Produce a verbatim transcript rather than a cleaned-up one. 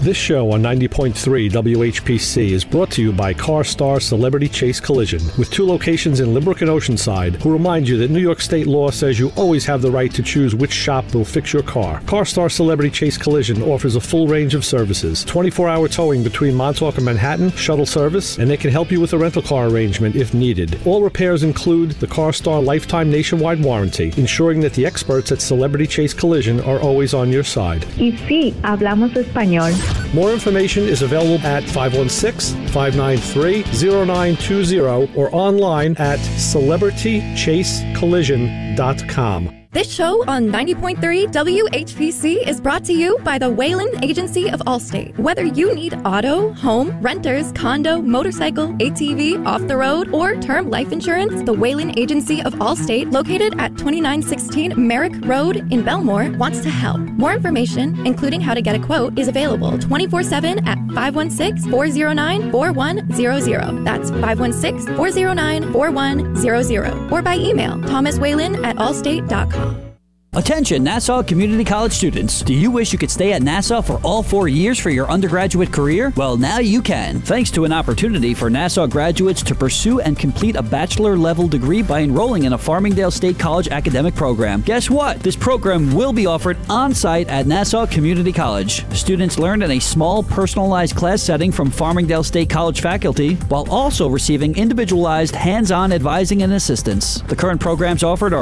This show on ninety point three W H P C is brought to you by CarStar Celebrity Chase Collision, with two locations in Limerick and Oceanside, who remind you that New York state law says you always have the right to choose which shop will fix your car. CarStar Celebrity Chase Collision offers a full range of services, twenty-four hour towing between Montauk and Manhattan, shuttle service, and they can help you with a rental car arrangement if needed. All repairs include the CarStar lifetime nationwide warranty, ensuring that the experts at Celebrity Chase Collision are always on your side. Y sí, hablamos español. More information is available at five one six, five nine three, zero nine two zero or online at celebrity chase collision dot com. This show on ninety point three W H P C is brought to you by the Whalen Agency of Allstate. Whether you need auto, home, renters, condo, motorcycle, A T V, off-the-road, or term life insurance, the Whalen Agency of Allstate, located at twenty-nine sixteen Merrick Road in Belmore, wants to help. More information, including how to get a quote, is available twenty-four seven at five one six, four zero nine, four one zero zero. That's five one six, four zero nine, four one zero zero. Or by email, thomas whalen at allstate dot com. Attention Nassau Community College students. Do you wish you could stay at Nassau for all four years for your undergraduate career? Well, now you can, thanks to an opportunity for Nassau graduates to pursue and complete a bachelor level degree by enrolling in a Farmingdale State College academic program. Guess what? This program will be offered on-site at Nassau Community College. Students learn in a small, personalized class setting from Farmingdale State College faculty, while also receiving individualized, hands-on advising and assistance. The current programs offered are